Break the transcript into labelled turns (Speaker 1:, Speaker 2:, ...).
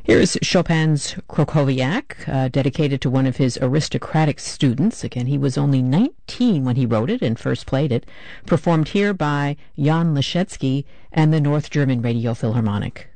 Speaker 1: Here's Chopin's Krakowiak, dedicated to one of his aristocratic students. Again, he was only 19 when he wrote it and first played it. Performed here by Jan Leschetsky and the North German Radio Philharmonic.